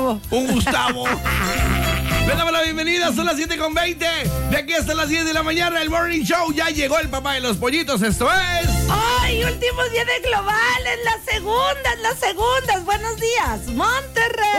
Gustavo. Un Gustavo. Le damos la bienvenida, son las 7:20. De aquí hasta las 10 de la mañana, el Morning Show. Ya llegó el papá de los pollitos, esto es... ¡Ay, últimos días de globales! Las segundas. Buenos días, Monterrey.